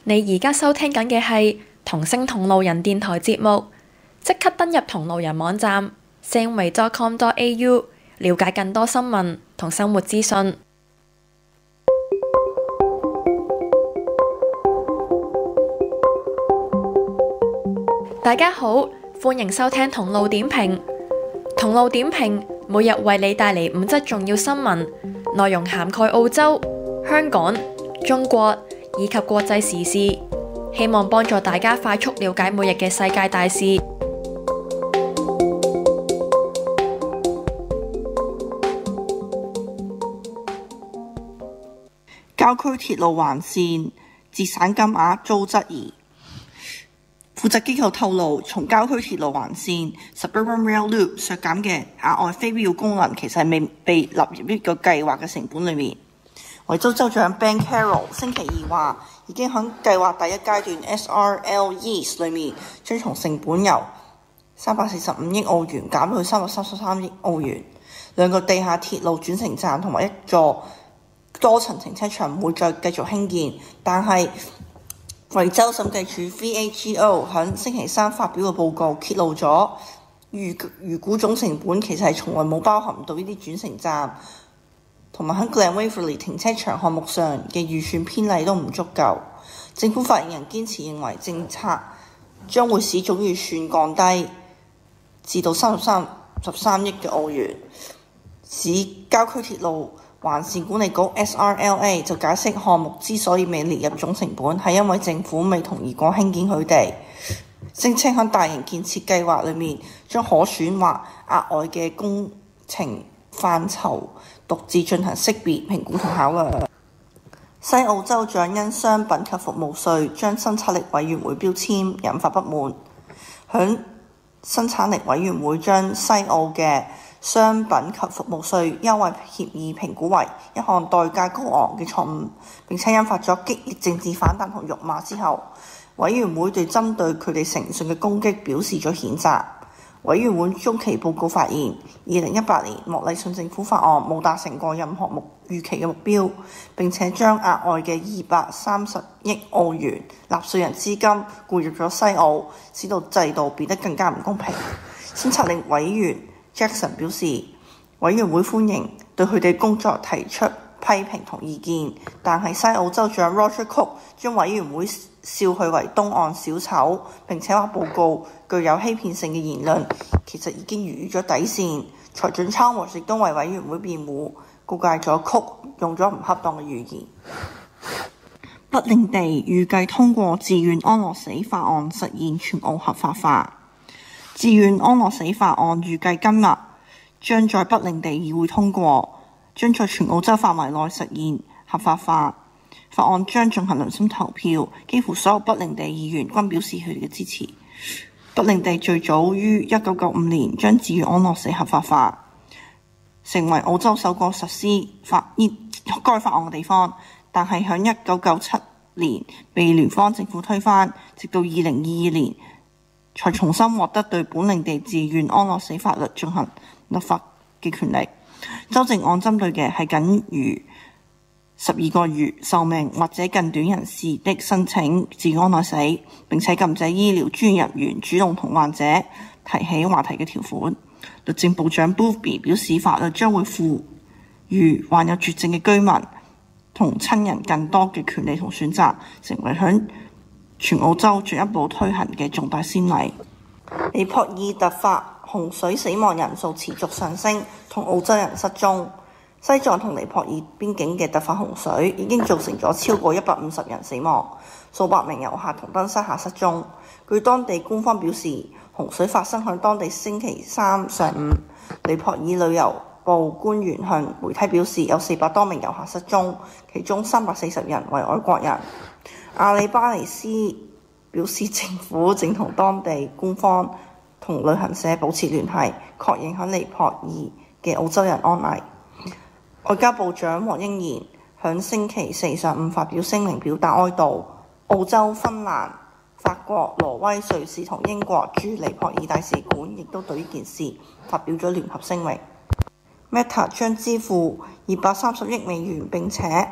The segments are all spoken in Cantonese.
你而家收聽緊嘅係同聲同路人電台節目，即刻登入同路人網站 samway.com.au 了解更多新聞同生活資訊。大家好，歡迎收聽同路點評。同路點評每日為你帶嚟5則重要新聞，內容涵蓋澳洲、香港、中國以及國際時事，希望幫助大家快速了解每日嘅世界大事。 郊區鐵路環線節省金額遭質疑。負責機構透露，從郊區鐵路環線 Suburban Rail Loop 削減嘅額外非必要功能，其實係未被納入呢個計劃嘅成本裏面。維州州長 Ben Carroll 星期二話，已經喺計劃第一階段 SRL East 裏面，將從成本由345億澳元減到去333億澳元。兩個地下鐵路轉乘站同埋一座多層停車場唔會再繼續興建，但係維州審計署 VAGO 喺星期三發表嘅報告揭露咗預估總成本其實係從來冇包含到呢啲轉乘站，同埋喺 Glen Waverley 停車場項目上嘅預算偏離都唔足夠。政府發言人堅持認為政策將會使總預算降低至到13億嘅澳元。市郊區鐵路環線管理局 SRLA 就解釋項目之所以未列入總成本，係因為政府未同意過興建佢哋，聲稱喺大型建設計劃裏面將可選或額外嘅工程範疇獨自進行識別、評估同考量。西澳州長因商品及服務稅將生產力委員會標籤引發不滿，響生產力委員會將西澳嘅商品及服務稅優惠協議評估為一項代價高昂嘅錯誤，並且引發咗激烈政治反彈同辱罵之後，委員會對針對佢哋誠信嘅攻擊表示咗譴責。委員會中期報告發現，2018年莫里遜政府法案冇達成過任何預期嘅目標，並且將額外嘅230億澳元納稅人資金灌入咗西澳，使到制度變得更加唔公平。審查令委員Jackson 表示，委員會歡迎對佢哋工作提出批評同意見，但係西澳州長 Roger Cook 將委員會笑佢為東岸小丑，並且話報告具有欺騙性嘅言論其實已經逾咗底線。財長 Chalmers 亦都為委員會辯護，告誡咗 Cook 用咗唔恰當嘅語言。北領地預計通過自願安樂死法案，實現全澳合法化。自願安樂死法案預計今日將在北領地議會通過，將在全澳洲範圍內實現合法化。法案將進行良心投票，幾乎所有北領地議員均表示佢哋嘅支持。北領地最早於1995年將自願安樂死合法化，成為澳洲首個實施該法案嘅地方，但係喺1997年被聯邦政府推翻，直到2022年才重新獲得對本領地自願安樂死法律進行立法嘅權力。修正案針對嘅係僅餘12個月壽命或者更短人士的申請自願安樂死，並且禁止醫療專業人員主動同患者提起話題嘅條款。律政部長 Boothby 表示，法律將會賦予患有絕症嘅居民同親人更多嘅權利同選擇，成為響全澳洲進一步推行嘅重大先例。尼泊爾突發洪水死亡人數持續上升，同澳洲人失蹤。西藏同尼泊爾邊境嘅突發洪水已經造成咗超過150人死亡，數百名遊客同登山客失蹤。據當地官方表示，洪水發生喺當地星期三上午。尼泊爾旅遊部官員向媒體表示，有400多名遊客失蹤，其中340人為外國人。阿里巴尼斯表示，政府正同當地官方同旅行社保持聯繫，確認喺尼泊爾嘅澳洲人安危。外交部長黃英賢響星期四上午發表聲明表達哀悼。澳洲、芬蘭、法國、挪威、瑞士同英國駐尼泊爾大使館亦都對呢件事發表咗聯合聲明。Meta 將支付230億美元並且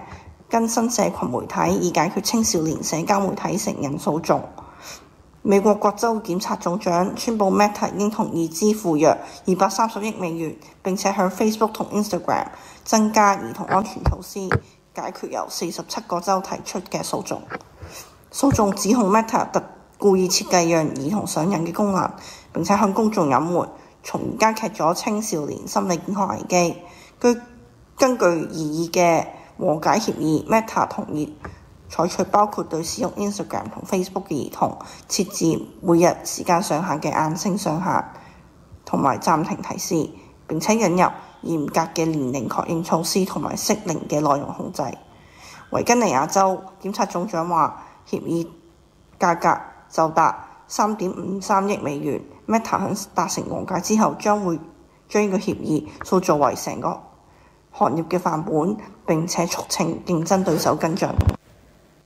更新社群媒體以解決青少年社交媒體成癮訴訟。美國各州檢察總長宣布 Meta 已經同意支付約230億美元，並且向 Facebook 同 Instagram 增加兒童安全措施，解決由47個州提出嘅訴訟。訴訟指控 Meta 故意設計讓兒童上癮嘅功能，並且向公眾隱瞞，從而加劇咗青少年心理健康危機。根據擬議嘅和解協議 ，Meta 同意採取包括對使用 Instagram 同 Facebook 嘅兒童設置每日時間上限嘅硬性上限，同埋暫停提示，並且引入嚴格嘅年齡確認措施同埋適齡嘅內容控制。維吉尼亞州檢察總長話，協議價格就達3.53億美元。Meta 喺達成和解之後，將會將呢個協議塑造為成個行業嘅範本，並且促請競爭對手跟進。